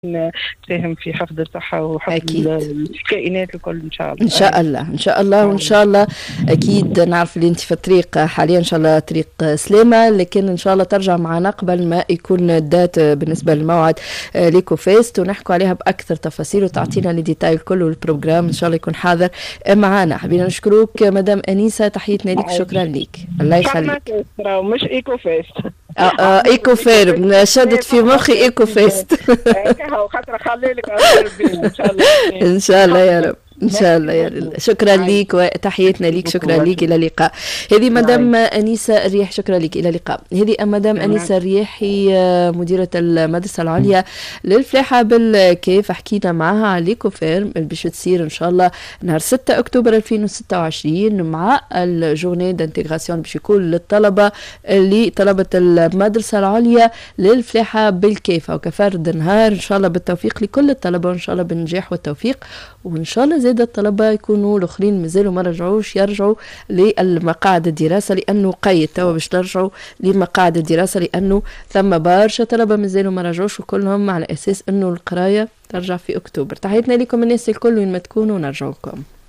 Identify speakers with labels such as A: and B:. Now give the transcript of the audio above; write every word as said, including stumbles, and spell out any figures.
A: تساهم في حفظ الصحة وحفظ
B: أكيد
A: الكائنات الكل إن شاء الله.
B: ان شاء الله ان شاء الله وان شاء الله. اكيد نعرف اللي انت في الطريق حاليا ان شاء الله طريق سلامه، لكن ان شاء الله ترجع معنا قبل ما يكون الدات بالنسبه للموعد ليكو فيست ونحكوا عليها باكثر تفاصيل وتعطينا الديتاي الكل والبروجرام ان شاء الله يكون حاضر معنا. حبينا نشكروك مدام انيسه، تحيتنا لك، شكرا لك، الله يخليك.
A: مش ايكو فيست.
B: اه اه ايكو فيرم، شدت في مخي ايكو فيست.
A: خاطر خلي لك ان شاء الله.
B: ان شاء الله يا رب، ان شاء الله يا رب. شكرا ليك وتحياتنا ليك، شكرا ليك، الى اللقاء. هذه مدام انيسه الرياح، شكرا لك، الى اللقاء. هذه مدام انيسه الرياح هي مديره المدرسه العليا للفلاحه بالكيف، حكينا معها على ليكو فيرم اللي باش تصير ان شاء الله نهار ستة اكتوبر ألفين وستة وعشرين مع الجورني دانتيغراسيون باش يكون للطلبه اللي طلبه المدرسه العليا للفلاحه بالكيف وكفرد نهار ان شاء الله بالتوفيق لكل الطلبه وان شاء الله بالنجاح والتوفيق، وان شاء الله زاد الطلبه يكونوا الاخرين مازالوا ما رجعوش يرجعوا للمقاعد الدراسه، لانه قيد توا باش نرجعوا لمقاعد الدراسه لانه ثم برشا طلبه مازالوا ما رجعوش وكلهم على اساس انه القرايه ترجع في اكتوبر. تحياتنا لكم الناس الكل وين ما تكونوا، نرجعوا لكم.